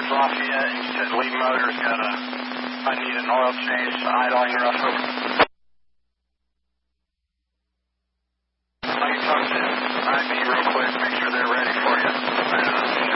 Motors Lafayette. You said Lee Motors I need an oil change, idling roughly. I can talk to IB real quick, make sure they're ready for you.